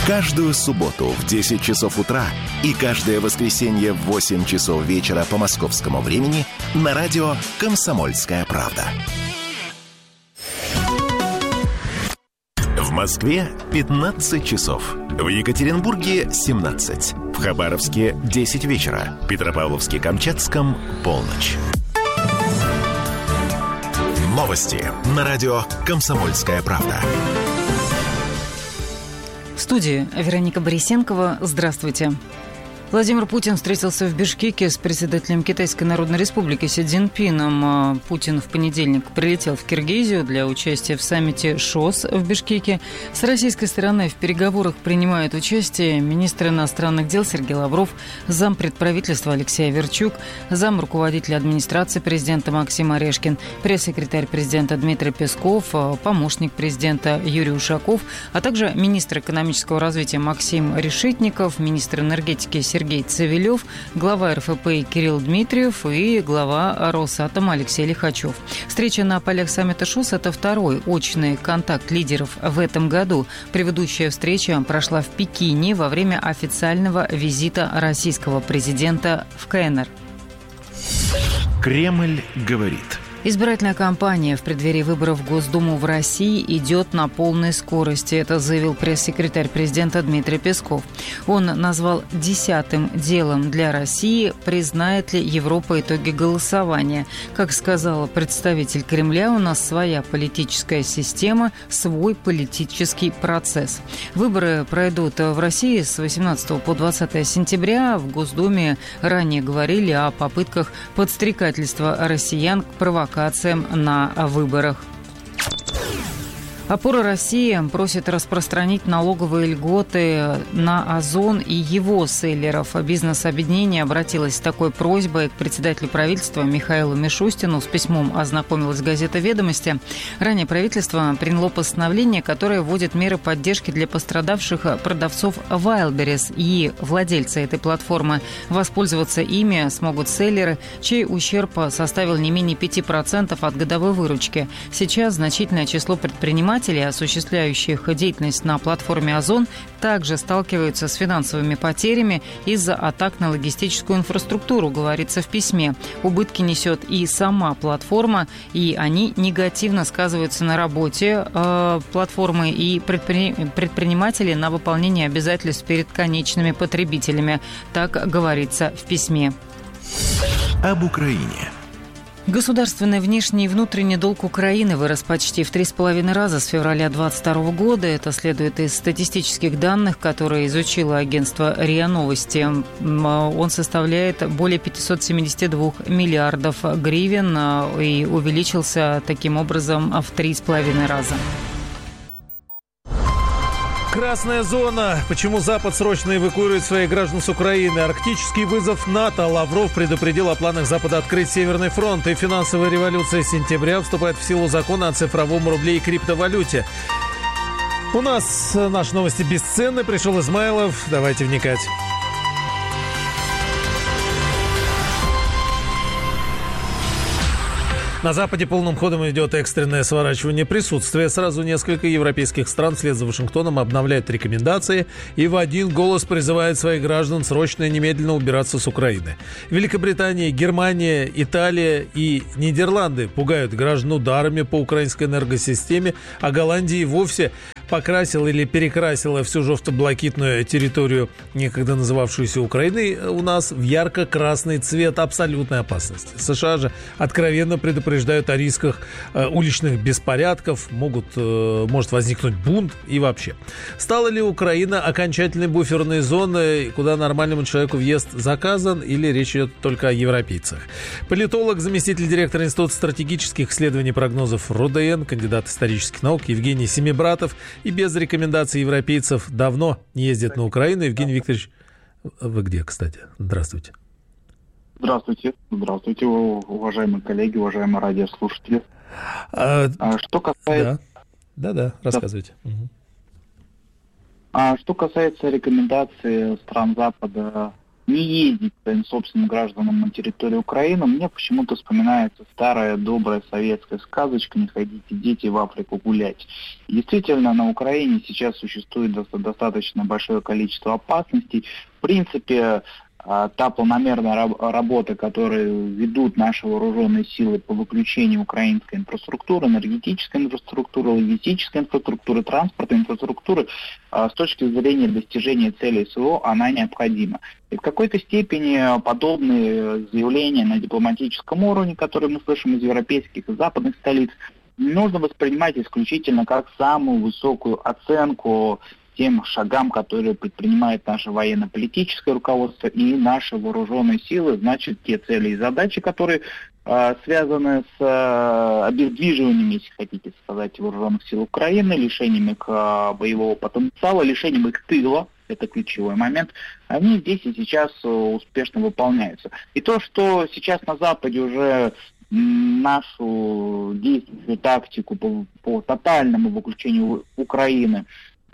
Каждую субботу в 10 часов утра и каждое воскресенье в 8 часов вечера по московскому времени на радио «Комсомольская правда». В Москве 15 часов. В Екатеринбурге 17. В Хабаровске 10 вечера. В Петропавловске-Камчатском полночь. Новости на радио «Комсомольская правда». В студии Вероника Борисенкова. Здравствуйте. Владимир Путин встретился в Бишкеке с председателем Китайской Народной Республики Си Цзиньпином. Путин в понедельник прилетел в Киргизию для участия в саммите ШОС в Бишкеке. С российской стороны в переговорах принимают участие министр иностранных дел Сергей Лавров, зампред правительства Алексей Аверчук, зам руководителя администрации президента Максим Орешкин, пресс-секретарь президента Дмитрий Песков, помощник президента Юрий Ушаков, а также министр экономического развития Максим Решетников, министр энергетики Сергей Цивилев, глава РФП Кирилл Дмитриев и глава Росатома Алексей Лихачев. Встреча на полях саммита ШОС – это второй очный контакт лидеров в этом году. Предыдущая встреча прошла в Пекине во время официального визита российского президента в КНР. Кремль говорит. Избирательная кампания в преддверии выборов в Госдуму в России идет на полной скорости. Это заявил пресс-секретарь президента Дмитрий Песков. Он назвал 10-м делом для России, признает ли Европа итоги голосования. Как сказал представитель Кремля, у нас своя политическая система, свой политический процесс. Выборы пройдут в России с 18 по 20 сентября. В Госдуме ранее говорили о попытках подстрекательства россиян к провокациям на выборах. «Опора России» просит распространить налоговые льготы на Озон и его селлеров. Бизнес-объединение обратилось с такой просьбой к председателю правительства Михаилу Мишустину. С письмом ознакомилась газета «Ведомости». Ранее правительство приняло постановление, которое вводит меры поддержки для пострадавших продавцов Wildberries, и владельцы этой платформы. Воспользоваться ими смогут селлеры, чей ущерб составил не менее 5% от годовой выручки. Сейчас значительное число предпринимателей, осуществляющих деятельность на платформе «Озон», также сталкиваются с финансовыми потерями из-за атак на логистическую инфраструктуру, говорится в письме. Убытки несет и сама платформа, и они негативно сказываются на работе платформы и предпринимателей на выполнении обязательств перед конечными потребителями. Так говорится в письме. Об Украине. Государственный внешний и внутренний долг Украины вырос почти в 3,5 раза с февраля 2022 года. Это следует из статистических данных, которые изучило агентство РИА Новости. Он составляет более 572 миллиардов гривен и увеличился таким образом в 3,5 раза. Красная зона. Почему Запад срочно эвакуирует своих граждан с Украины? Арктический вызов НАТО. Лавров предупредил о планах Запада открыть Северный фронт. И финансовая революция сентября вступает в силу закона о цифровом рубле и криптовалюте. У нас наши новости бесценны. Пришел Измайлов. Давайте вникать. На Западе полным ходом идет экстренное сворачивание присутствия. Сразу несколько европейских стран вслед за Вашингтоном обновляют рекомендации и в один голос призывают своих граждан срочно и немедленно убираться с Украины. Великобритания, Германия, Италия и Нидерланды пугают граждан ударами по украинской энергосистеме, а Голландия вовсе покрасила или перекрасила всю жовто-блакитную территорию, некогда называвшуюся Украиной, у нас в ярко-красный цвет абсолютной опасности. США же откровенно предупреждают о рисках уличных беспорядков, может возникнуть бунт и вообще. Стала ли Украина окончательной буферной зоной, куда нормальному человеку въезд заказан, или речь идет только о европейцах? Политолог, заместитель директора Института стратегических исследований и прогнозов РУДН, кандидат исторических наук Евгений Семибратов и без рекомендаций европейцев давно не ездит на Украину. Евгений Викторович, вы где, кстати? Здравствуйте. Здравствуйте. Здравствуйте, уважаемые коллеги, уважаемые радиослушатели. Что касается... Да, рассказывайте. Что касается рекомендаций стран Запада не ездить своим собственным гражданам на территорию Украины, мне почему-то вспоминается старая добрая советская сказочка «Не ходите, дети, в Африку гулять». И действительно, на Украине сейчас существует достаточно большое количество опасностей. В принципе, та планомерная работа, которую ведут наши вооруженные силы по выключению украинской инфраструктуры, энергетической инфраструктуры, логистической инфраструктуры, транспортной инфраструктуры, с точки зрения достижения целей СВО, она необходима. И в какой-то степени подобные заявления на дипломатическом уровне, которые мы слышим из европейских и западных столиц, нужно воспринимать исключительно как самую высокую оценку тем шагам, которые предпринимает наше военно-политическое руководство и наши вооруженные силы, значит, те цели и задачи, которые связаны с обездвиживанием, если хотите сказать, вооруженных сил Украины, лишением их боевого потенциала, лишением их тыла, это ключевой момент, они здесь и сейчас успешно выполняются. И то, что сейчас на Западе уже нашу действующую тактику по тотальному выключению Украины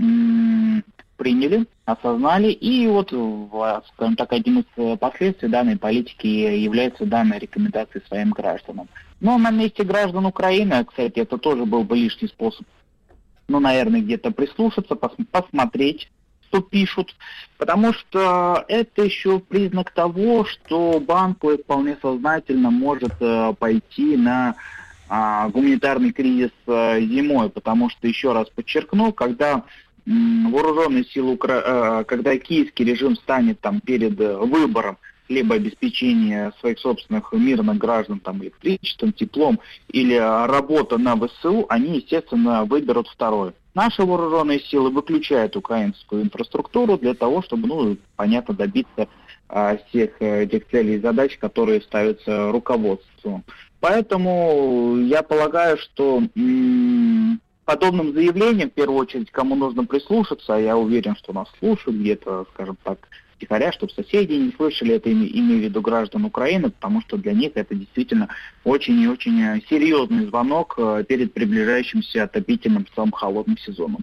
приняли, осознали, и вот, скажем так, одним из последствий данной политики является данная рекомендация своим гражданам. Но на месте граждан Украины, кстати, это тоже был бы лишний способ, наверное, где-то прислушаться, посмотреть, что пишут, потому что это еще признак того, что Банковый вполне сознательно может пойти на гуманитарный кризис зимой, потому что, еще раз подчеркну, когда вооруженные силы когда киевский режим станет перед выбором либо обеспечение своих собственных мирных граждан электричеством, теплом или работа на ВСУ, они, естественно, выберут второе. Наши вооруженные силы выключают украинскую инфраструктуру для того, чтобы, понятно, добиться всех тех целей и задач, которые ставятся руководством. Поэтому я полагаю, что подобным заявлениям, в первую очередь, кому нужно прислушаться, я уверен, что нас слушают где-то, скажем так, втихаря, чтобы соседи не слышали это, имею в виду граждан Украины, потому что для них это действительно очень и очень серьезный звонок перед приближающимся отопительным самым холодным сезоном.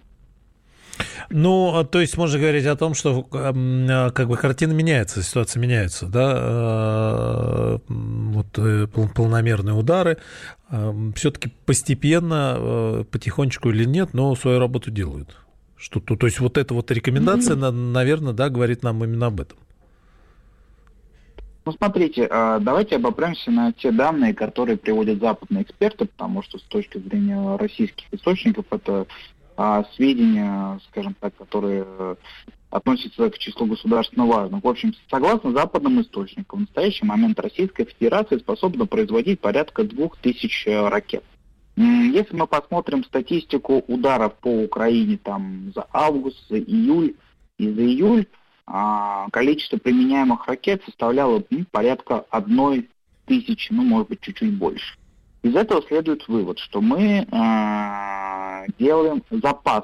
То есть можно говорить о том, что картина меняется, ситуация меняется, да? Полномерные удары все-таки постепенно, потихонечку или нет, но свою работу делают. То есть эта рекомендация, наверное, говорит нам именно об этом. Смотрите, давайте обопремся на те данные, которые приводят западные эксперты, потому что с точки зрения российских источников это сведения, скажем так, которые относятся к числу государственно важных. В общем, согласно западным источникам, в настоящий момент Российская Федерация способна производить порядка 2000 ракет. Если мы посмотрим статистику ударов по Украине за август, за июль и за июль, количество применяемых ракет составляло порядка 1000, может быть, чуть-чуть больше. Из этого следует вывод, что мы делаем запас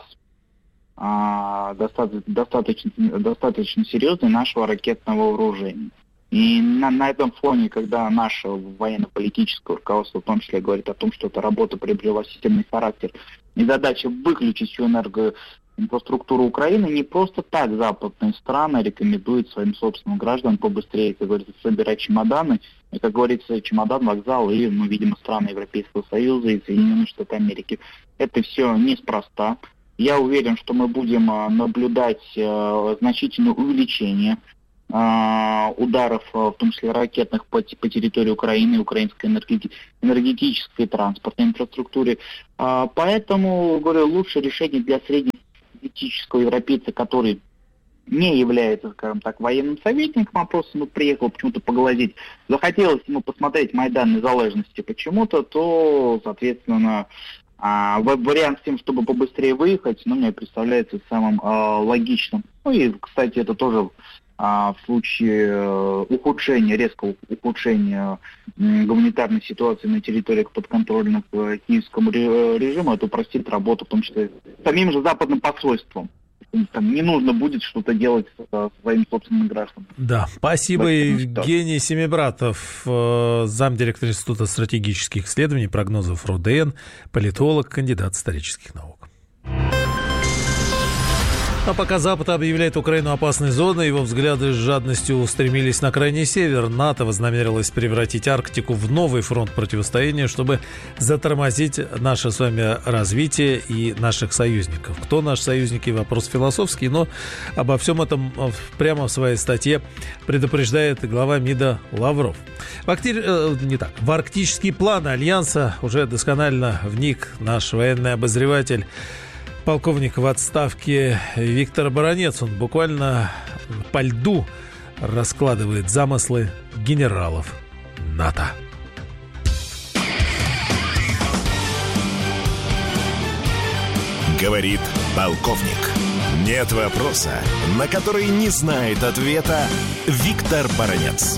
достаточно серьезный нашего ракетного вооружения. И на этом фоне, когда наше военно-политическое руководство в том числе говорит о том, что эта работа приобрела системный характер, и задача выключить всю энергоинфраструктуру Украины, не просто так западные страны рекомендуют своим собственным гражданам побыстрее, как говорится, собирать чемоданы, и, как говорится, чемодан, вокзал, и, видимо, страны Европейского Союза и Соединенных Штатов Америки. Это все неспроста. Я уверен, что мы будем наблюдать значительное увеличение ударов, в том числе ракетных, по территории Украины, украинской энергетической и транспортной инфраструктуре. Поэтому, говорю, лучшее решение для среднестатистического европейца, который не является, скажем так, военным советником, а просто приехал почему-то поглазеть, захотелось ему посмотреть Майдан Незалежности почему-то, то, соответственно, вариант с тем, чтобы побыстрее выехать, мне представляется самым логичным. И, кстати, это тоже в случае резкого ухудшения гуманитарной ситуации на территориях подконтрольных киевскому режиму, это упростит работу, в том числе самим же западным посольством. Не нужно будет что-то делать со своими собственными гражданами. Да, спасибо. Евгений Семибратов, замдиректора Института стратегических исследований, прогнозов РУДН, политолог, кандидат исторических наук. А пока Запад объявляет Украину опасной зоной, его взгляды с жадностью устремились на крайний север. НАТО вознамерилось превратить Арктику в новый фронт противостояния, чтобы затормозить наше с вами развитие и наших союзников. Кто наши союзники? Вопрос философский, но обо всем этом прямо в своей статье предупреждает глава МИДа Лавров. В арктические планы Альянса уже досконально вник наш военный обозреватель, полковник в отставке Виктор Баранец. Он буквально по льду раскладывает замыслы генералов НАТО. Говорит полковник. Нет вопроса, на который не знает ответа Виктор Баранец.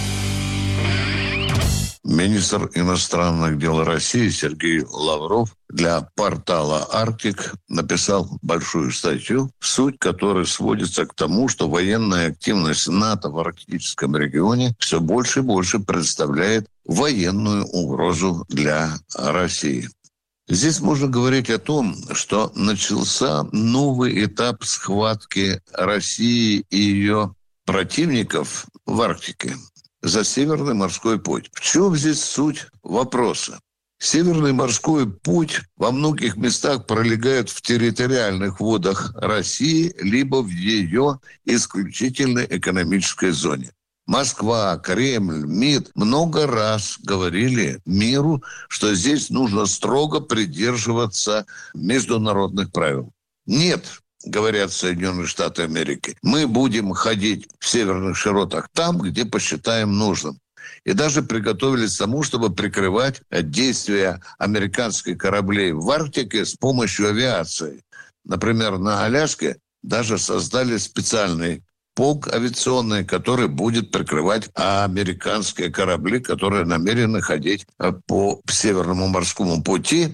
Министр иностранных дел России Сергей Лавров для портала «Арктик» написал большую статью, суть которой сводится к тому, что военная активность НАТО в арктическом регионе все больше и больше представляет военную угрозу для России. Здесь можно говорить о том, что начался новый этап схватки России и ее противников в Арктике за Северный морской путь. В чем здесь суть вопроса? Северный морской путь во многих местах пролегает в территориальных водах России либо в ее исключительной экономической зоне. Москва, Кремль, МИД много раз говорили миру, что здесь нужно строго придерживаться международных правил. Нет, говорят Соединенные Штаты Америки, мы будем ходить в северных широтах там, где посчитаем нужным. И даже приготовились к тому, чтобы прикрывать действия американских кораблей в Арктике с помощью авиации. Например, на Аляске даже создали специальный полк авиационный, который будет прикрывать американские корабли, которые намерены ходить по Северному морскому пути,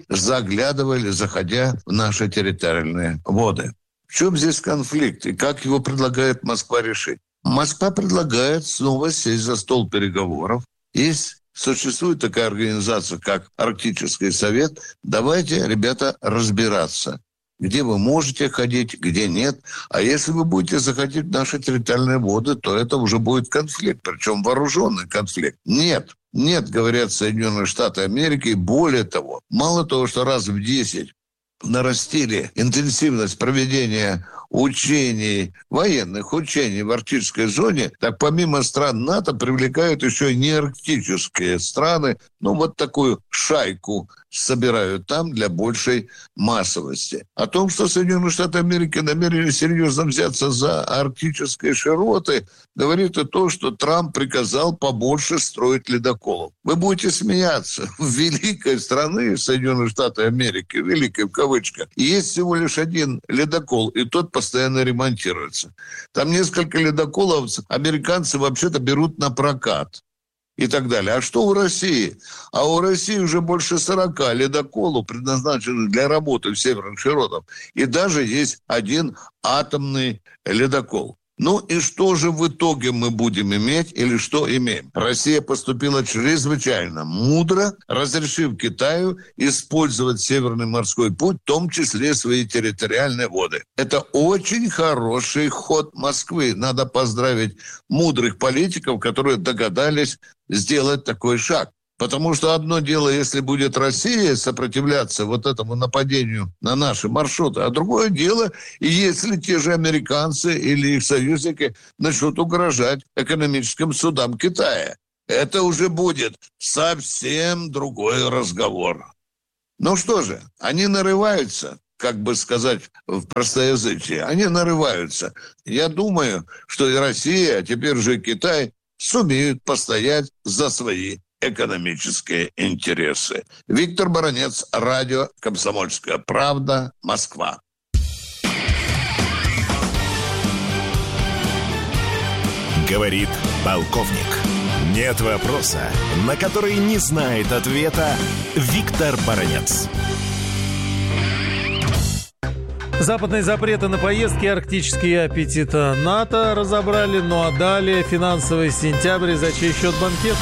заходя в наши территориальные воды. В чем здесь конфликт и как его предлагает Москва решить? Москва предлагает снова сесть за стол переговоров. Существует такая организация, как Арктический совет. Давайте, ребята, разбираться, где вы можете ходить, где нет. А если вы будете заходить в наши территориальные воды, то это уже будет конфликт, причем вооруженный конфликт. Нет, говорят Соединенные Штаты Америки. Более того, мало того, что раз в 10 нарастили интенсивность проведения военных учений в арктической зоне, так помимо стран НАТО привлекают еще и неарктические страны, такую шайку собирают там для большей массовости. О том, что Соединенные Штаты Америки намерены серьезно взяться за арктические широты, говорит и то, что Трамп приказал побольше строить ледоколов. Вы будете смеяться. В великой стране Соединенные Штаты Америки, великой в кавычках, есть всего лишь один ледокол, и тот постоянно ремонтируется. Там несколько ледоколов американцы вообще-то берут на прокат и так далее. А что у России? А у России уже больше 40 ледоколов, предназначенных для работы в северных широтах. И даже есть один атомный ледокол. И что же в итоге мы будем иметь или что имеем? Россия поступила чрезвычайно мудро, разрешив Китаю использовать Северный морской путь, в том числе свои территориальные воды. Это очень хороший ход Москвы. Надо поздравить мудрых политиков, которые догадались сделать такой шаг. Потому что одно дело, если будет Россия сопротивляться этому нападению на наши маршруты, а другое дело, если те же американцы или их союзники начнут угрожать экономическим судам Китая. Это уже будет совсем другой разговор. Что же, они нарываются, как бы сказать в простоязычии, они нарываются. Я думаю, что и Россия, а теперь же и Китай сумеют постоять за свои экономические интересы. Виктор Баранец, радио «Комсомольская правда», Москва. Говорит полковник. Нет вопроса, на который не знает ответа Виктор Баранец. Западные запреты на поездки, арктические аппетиты НАТО разобрали. А далее финансовый сентябрь, за чей счет банкет?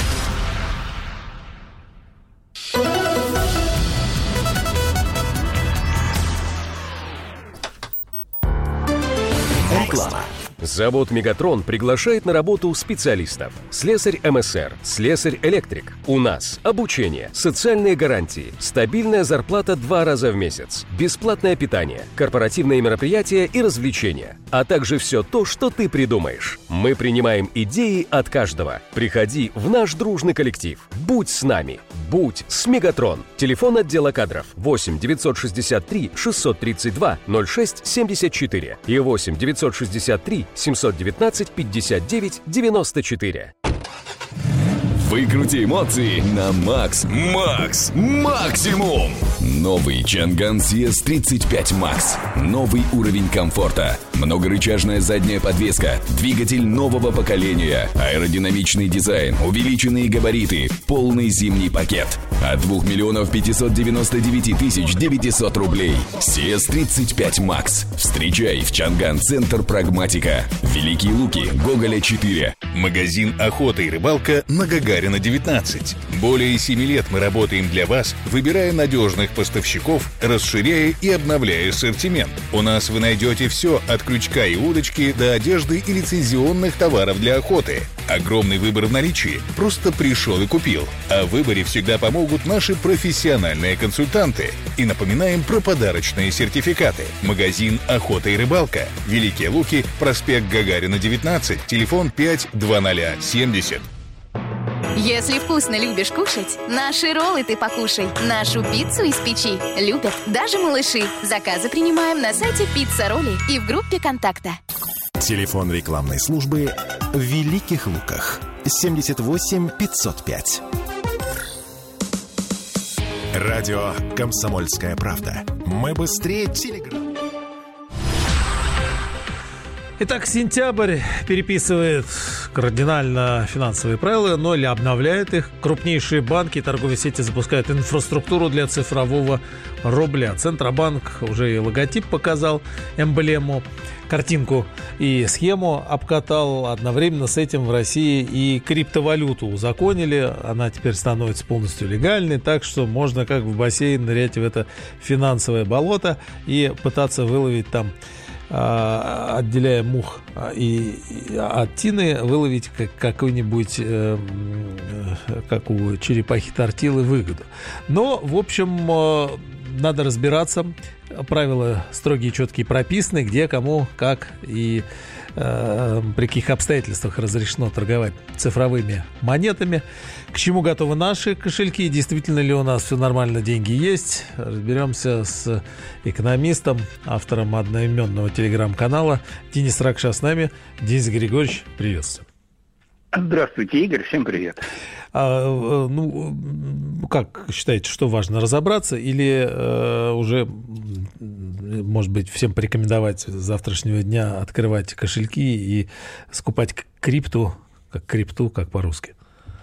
Реклама. Завод «Мегатрон» приглашает на работу специалистов. Слесарь МСР, слесарь-электрик. У нас обучение, социальные гарантии, стабильная зарплата 2 раза в месяц, бесплатное питание, корпоративные мероприятия и развлечения, а также все то, что ты придумаешь. Мы принимаем идеи от каждого. Приходи в наш дружный коллектив. Будь с нами. Будь с «Мегатрон». Телефон отдела кадров 8 963 632 06 74 и 8 963 719 59 94. Выкрути эмоции на Макс. Максимум! Новый Чанган CS35 Max. Новый уровень комфорта. Многорычажная задняя подвеска. Двигатель нового поколения. Аэродинамичный дизайн. Увеличенные габариты. Полный зимний пакет. От 2 599 900 рублей. CS35 Max. Встречай в Чанган Центр Прагматика. Великие Луки, Гоголя 4. Магазин «Охота и рыбалка» на Гагарина 19. Более 7 лет мы работаем для вас, выбирая надежных поставщиков, расширяя и обновляя ассортимент. У нас вы найдете все от крючка и удочки до одежды и лицензионных товаров для охоты. Огромный выбор в наличии. Просто пришел и купил. А в выборе всегда помогут наши профессиональные консультанты. И напоминаем про подарочные сертификаты. Магазин «Охота и рыбалка». Великие Луки, проспект Гагарина 19, телефон 52070. Если вкусно любишь кушать, наши роллы ты покушай. Нашу пиццу из печи любят даже малыши. Заказы принимаем на сайте «Пицца Ролли» и в группе «Контакта». Телефон рекламной службы в Великих Луках 78 505. Радио «Комсомольская правда». Мы быстрее телеграм. Итак, сентябрь переписывает кардинально финансовые правила, но или обновляет их. Крупнейшие банки и торговые сети запускают инфраструктуру для цифрового рубля. Центробанк уже и логотип показал, эмблему, картинку и схему обкатал. Одновременно с этим в России и криптовалюту узаконили. Она теперь становится полностью легальной, так что можно как в бассейн нырять в это финансовое болото и пытаться выловить там, отделяя мух и от тины, выловить какую-нибудь, как у черепахи Тортилы, выгоду. Но, в общем, надо разбираться. Правила строгие, четкие прописаны, где, кому, как и при каких обстоятельствах разрешено торговать цифровыми монетами. К чему готовы наши кошельки? Действительно ли у нас все нормально, деньги есть? Разберемся с экономистом, автором одноименного телеграм-канала. Денис Ракша с нами. Денис Григорьевич, приветствую. Здравствуйте, Игорь, всем привет. Как считаете, что важно, разобраться или уже, может быть, всем порекомендовать с завтрашнего дня открывать кошельки и скупать крипту, как по-русски?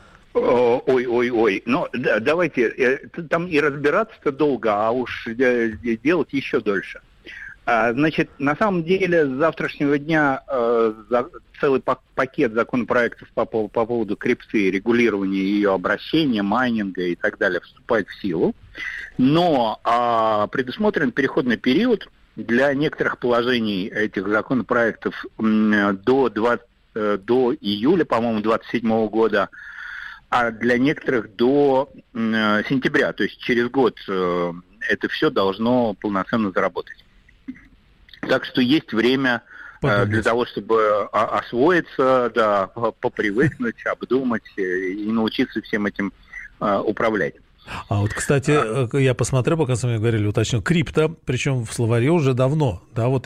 Ой. Ну, давайте, там и разбираться-то долго, а уж делать еще дольше. Значит, на самом деле, с завтрашнего дня целый пакет законопроектов по поводу крипты, регулирования ее обращения, майнинга и так далее вступает в силу. Но предусмотрен переходный период для некоторых положений этих законопроектов до июля, по-моему, 2027 года, а для некоторых до сентября. То есть через год это все должно полноценно заработать. Так что есть время для того, чтобы освоиться, да, попривыкнуть, обдумать и научиться всем этим управлять. А вот, кстати, я посмотрел, пока с вами говорили, уточнил, крипто, причем в словаре уже давно, да, вот